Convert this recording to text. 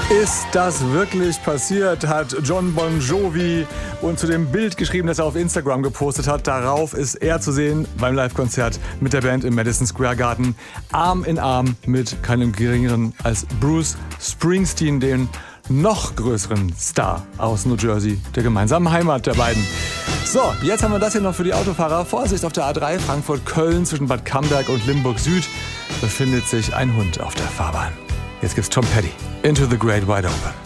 Ist das wirklich passiert, hat Jon Bon Jovi und zu dem Bild geschrieben, das er auf Instagram gepostet hat. Darauf ist er zu sehen beim Live-Konzert mit der Band im Madison Square Garden. Arm in Arm mit keinem geringeren als Bruce Springsteen, den noch größeren Star aus New Jersey, der gemeinsamen Heimat der beiden. So, jetzt haben wir das hier noch für die Autofahrer. Vorsicht auf der A3 Frankfurt-Köln zwischen Bad Camberg und Limburg Süd befindet sich ein Hund auf der Fahrbahn. Jetzt gibt's Tom Petty. Into the Great Wide Open.